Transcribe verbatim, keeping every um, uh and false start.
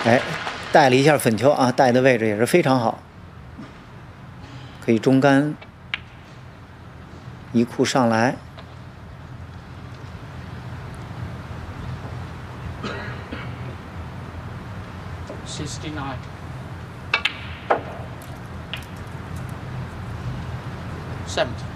哎，带了一下粉球啊，带的位置也是非常好，可以中杆一库上来。 sixty-nine. seventy.